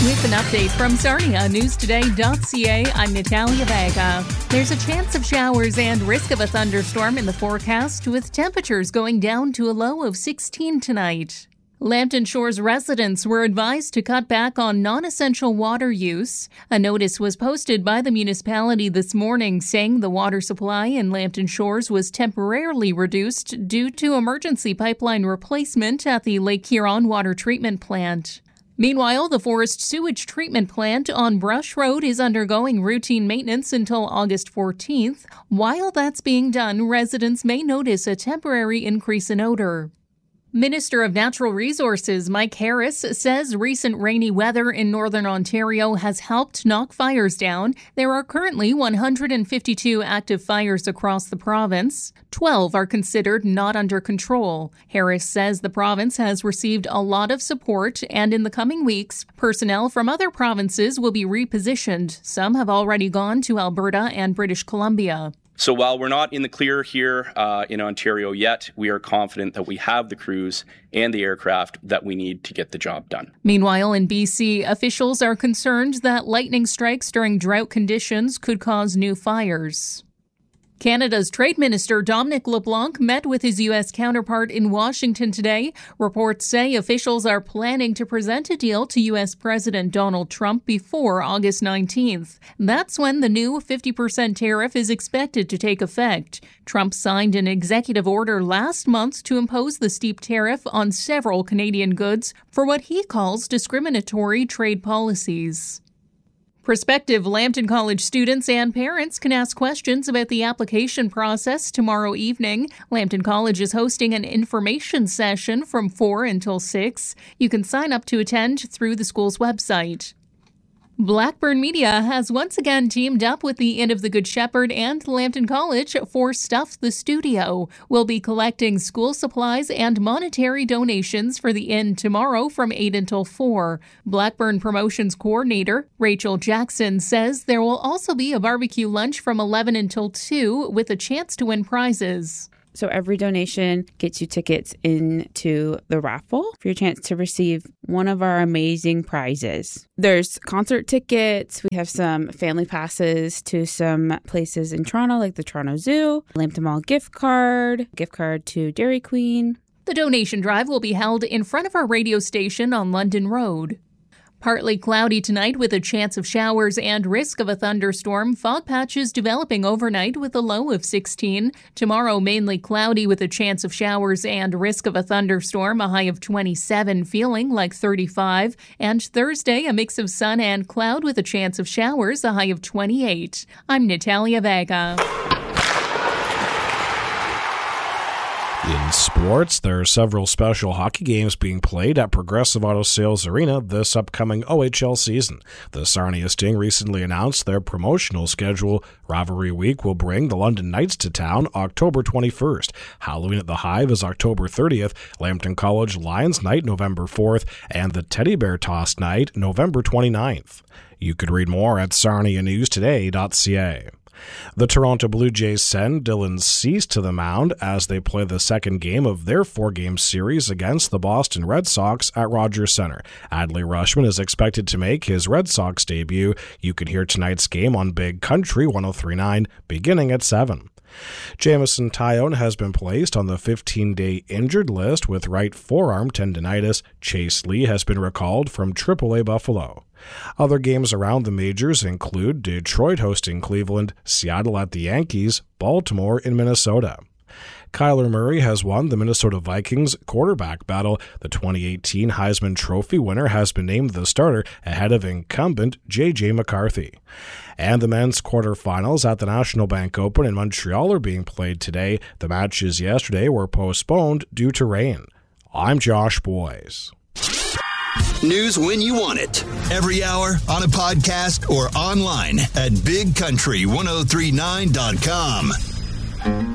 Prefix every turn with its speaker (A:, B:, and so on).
A: With an update from Sarnia, newstoday.ca, I'm Natalia Vega. There's a chance of showers and risk of a thunderstorm in the forecast, with temperatures going down to a low of 16 tonight. Lambton Shores residents were advised to cut back on non-essential water use. A notice was posted by the municipality this morning saying the water supply in Lambton Shores was temporarily reduced due to emergency pipeline replacement at the Lake Huron water treatment plant. Meanwhile, the Forest Sewage Treatment Plant on Brush Road is undergoing routine maintenance until August 14th. While that's being done, residents may notice a temporary increase in odor. Minister of Natural Resources Mike Harris says recent rainy weather in northern Ontario has helped knock fires down. There are currently 152 active fires across the province. 12 are considered not under control. Harris says the province has received a lot of support, and in the coming weeks, personnel from other provinces will be repositioned. Some have already gone to Alberta and British Columbia.
B: So while we're not in the clear here in Ontario yet, we are confident that we have the crews and the aircraft that we need to get the job done.
A: Meanwhile, in BC, officials are concerned that lightning strikes during drought conditions could cause new fires. Canada's Trade Minister Dominic LeBlanc met with his U.S. counterpart in Washington today. Reports say officials are planning to present a deal to U.S. President Donald Trump before August 19th. That's when the new 50% tariff is expected to take effect. Trump signed an executive order last month to impose the steep tariff on several Canadian goods for what he calls discriminatory trade policies. Prospective Lambton College students and parents can ask questions about the application process tomorrow evening. Lambton College is hosting an information session from 4 until 6. You can sign up to attend through the school's website. Blackburn Media has once again teamed up with the Inn of the Good Shepherd and Lambton College for Stuff the Studio. We'll be collecting school supplies and monetary donations for the Inn tomorrow from 8 until 4. Blackburn Promotions Coordinator Rachel Jackson says there will also be a barbecue lunch from 11 until 2 with a chance to win prizes.
C: So every donation gets you tickets into the raffle for your chance to receive one of our amazing prizes. There's concert tickets. We have some family passes to some places in Toronto, like the Toronto Zoo, Lambton Mall gift card to Dairy Queen.
A: The donation drive will be held in front of our radio station on London Road. Partly cloudy tonight with a chance of showers and risk of a thunderstorm. Fog patches developing overnight with a low of 16. Tomorrow, mainly cloudy with a chance of showers and risk of a thunderstorm, a high of 27, feeling like 35. And Thursday, a mix of sun and cloud with a chance of showers, a high of 28. I'm Natalia Vega.
D: In sports, there are several special hockey games being played at Progressive Auto Sales Arena this upcoming OHL season. The Sarnia Sting recently announced their promotional schedule. Rivalry Week will bring the London Knights to town October 21st. Halloween at the Hive is October 30th, Lambton College Lions Night November 4th, and the Teddy Bear Toss Night November 29th. You could read more at sarnianewstoday.ca. The Toronto Blue Jays send Dylan Cease to the mound as they play the second game of their four-game series against the Boston Red Sox at Rogers Center. Adley Rutschman is expected to make his Red Sox debut. You can hear tonight's game on Big Country 103.9 beginning at 7. Jamison Tyone has been placed on the 15-day injured list with right forearm tendinitis. Chase Lee has been recalled from AAA Buffalo. Other games around the majors include Detroit hosting Cleveland, Seattle at the Yankees, Baltimore in Minnesota. Kyler Murray has won the Minnesota Vikings quarterback battle. The 2018 Heisman Trophy winner has been named the starter ahead of incumbent J.J. McCarthy. And the men's quarterfinals at the National Bank Open in Montreal are being played today. The matches yesterday were postponed due to rain. I'm Josh Boyes.
E: News when you want it. Every hour, on a podcast, or online at bigcountry1039.com.